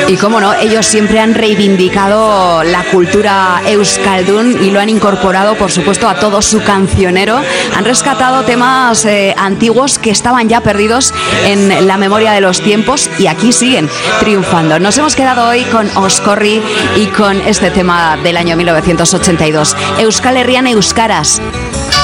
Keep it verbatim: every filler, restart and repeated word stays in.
Y cómo no, ellos siempre han reivindicado la cultura euskaldun y lo han incorporado, por supuesto, a todo su cancionero. Han rescatado temas eh, antiguos que estaban ya perdidos en la memoria de los tiempos y aquí siguen triunfando. Nos hemos quedado hoy con Oscorri y con este tema del año mil novecientos ochenta y dos, Euskal Herrian Euskaraz.